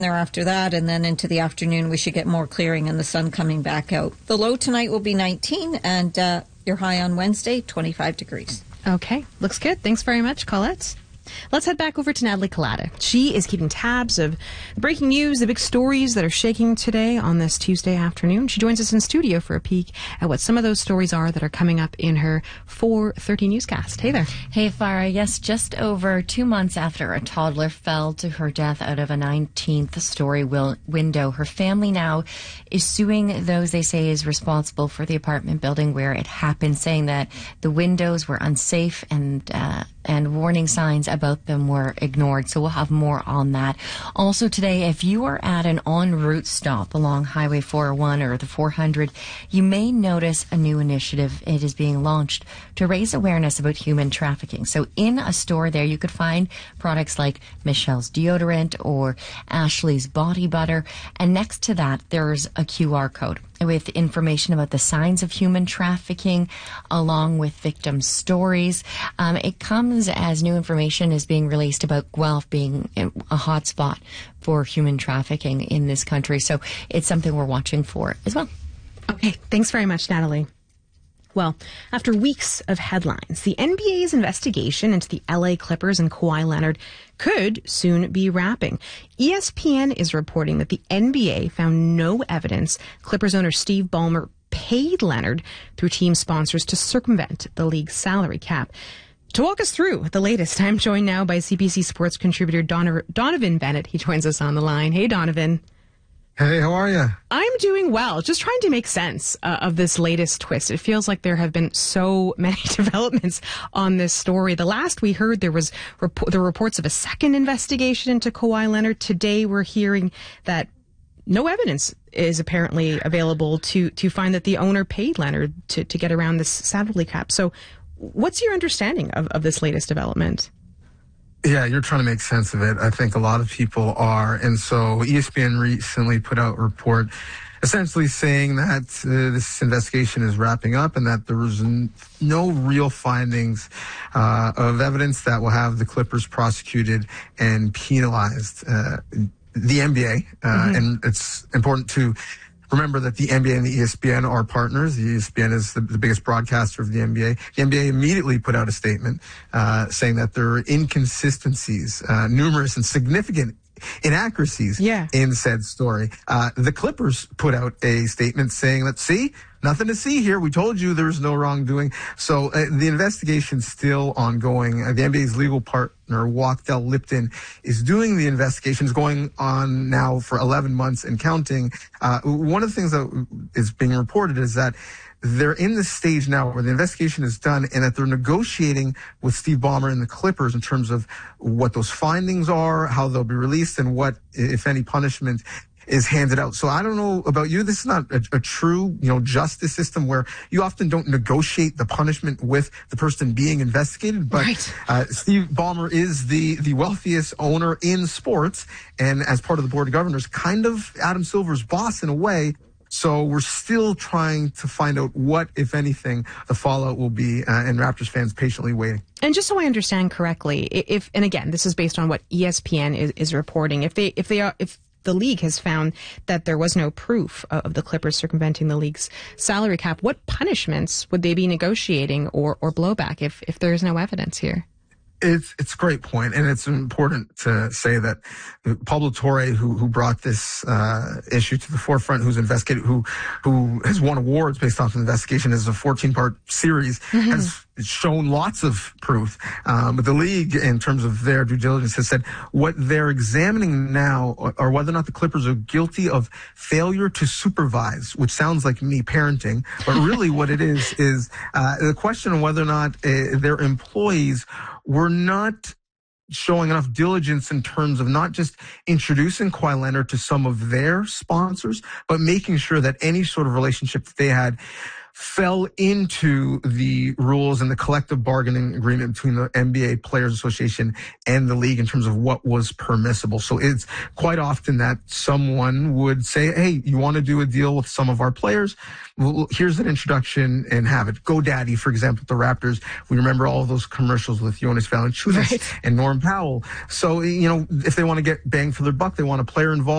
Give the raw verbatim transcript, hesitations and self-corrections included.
there after that, and then into the afternoon we should get more clearing and the sun coming back out. The low tonight will be nineteen, and uh, your high on Wednesday, twenty-five degrees. Okay, looks good. Thanks very much, Colette. Let's head back over to Natalie Collada. She is keeping tabs of the breaking news, the big stories that are shaking today on this Tuesday afternoon. She joins us in studio for a peek at what some of those stories are that are coming up in her four thirty newscast. Hey there. Hey, Farah. Yes, just over two months after a toddler fell to her death out of a nineteenth story wil- window, her family now is suing those they say is responsible for the apartment building where it happened, saying that the windows were unsafe and uh, and warning signs about them were ignored. So we'll have more on that. Also today, if you are at an en route stop along Highway four oh one or the four hundred, you may notice a new initiative. It is being launched to raise awareness about human trafficking. So in a store there, you could find products like Michelle's deodorant or Ashley's body butter. And next to that, there's a Q R code with information about the signs of human trafficking, along with victim stories. Um, it comes as new information is being released about Guelph being a hotspot for human trafficking in this country. So it's something we're watching for as well. Okay, thanks very much, Natalie. Well, after weeks of headlines, the N B A's investigation into the L A Clippers and Kawhi Leonard could soon be wrapping. E S P N is reporting that the N B A found no evidence Clippers owner Steve Ballmer paid Leonard through team sponsors to circumvent the league's salary cap. To walk us through the latest, I'm joined now by C B C Sports contributor Don- Donovan Bennett. He joins us on the line. Hey, Donovan. Hey, how are you? I'm doing well. Just trying to make sense uh, of this latest twist. It feels like there have been so many developments on this story. The last we heard, there was rep- the reports of a second investigation into Kawhi Leonard. Today, we're hearing that no evidence is apparently available to to find that the owner paid Leonard to, to get around this salary cap. So what's your understanding of, of this latest development? Yeah, you're trying to make sense of it. I think a lot of people are. And so E S P N recently put out a report essentially saying that uh, this investigation is wrapping up and that there was n- no real findings uh, of evidence that will have the Clippers prosecuted and penalized. Uh, the N B A, uh, mm-hmm. and it's important to remember that the N B A and the E S P N are partners. The E S P N is the, the biggest broadcaster of the N B A. The N B A immediately put out a statement uh, saying that there are inconsistencies, uh, numerous and significant inaccuracies yeah. in said story. Uh, the Clippers put out a statement saying that, see, nothing to see here. We told you there was no wrongdoing. So uh, the investigation's still ongoing. Uh, the N B A's legal partner, Wachtell Lipton, is doing the investigation. It's going on now for eleven months and counting. Uh, one of the things that is being reported is that they're in this stage now where the investigation is done and that they're negotiating with Steve Ballmer and the Clippers in terms of what those findings are, how they'll be released, and what, if any, punishment is handed out. So I don't know about you. This is not a, a true, you know, justice system where you often don't negotiate the punishment with the person being investigated. But right. uh, Steve Ballmer is the, the wealthiest owner in sports, and as part of the board of governors, kind of Adam Silver's boss in a way. So we're still trying to find out what, if anything, the fallout will be, uh, and Raptors fans patiently waiting. And just so I understand correctly, if, and again, this is based on what E S P N is, is reporting, if they, if they are, if the league has found that there was no proof of the Clippers circumventing the league's salary cap, what punishments would they be negotiating or, or blowback if, if there is no evidence here? It's it's a great point, and it's important to say that Pablo Torre, who who brought this uh, issue to the forefront, who's investigated, who who has won awards based off the investigation, is a fourteen-part series, mm-hmm. has shown lots of proof. Um, but the league, in terms of their due diligence, has said what they're examining now are whether or not the Clippers are guilty of failure to supervise, which sounds like me parenting, but really what it is is uh, the question of whether or not uh, their employees were not showing enough diligence in terms of not just introducing Kawhi Leonard to some of their sponsors, but making sure that any sort of relationship that they had fell into the rules and the collective bargaining agreement between the N B A Players Association and the league in terms of what was permissible. So it's quite often that someone would say, hey, you want to do a deal with some of our players? Well, here's an introduction and have it. GoDaddy, for example, the Raptors. We remember all of those commercials with Jonas Valanciunas right. and Norm Powell. So, you know, if they want to get bang for their buck, they want a player involved.